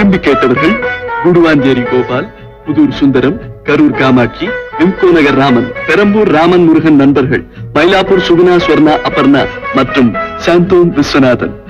விரும்பி கேட்டவர்கள் குடுவாஞ்சேரி கோபால், புதூர் சுந்தரம், கரூர் காமாட்சி, விம்கோ நகர் ராமன், பெரம்பூர் ராமன் முருகன் நண்பர்கள், மயிலாப்பூர் சுகுணா, ஸ்வர்ணா, அபர்ணா மற்றும் சாந்தோம் விஸ்வநாதன்.